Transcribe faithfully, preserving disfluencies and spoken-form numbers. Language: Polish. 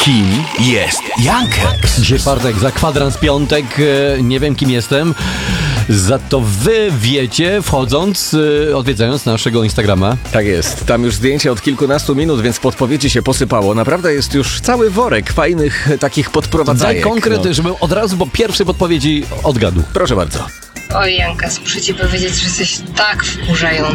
Kim jest Jankex? Dzisiaj czwartek, za kwadrans piątek, e, nie wiem kim jestem. Za to wy wiecie, wchodząc, e, odwiedzając naszego Instagrama. Tak jest. Tam już zdjęcia od kilkunastu minut, więc podpowiedzi się posypało. Naprawdę jest już cały worek fajnych takich podprowadzajek. Daj konkret, no. żebym od razu po pierwszej podpowiedzi odgadł. Proszę bardzo. Oj, Jankas, muszę ci powiedzieć, że jesteś tak wkurzający.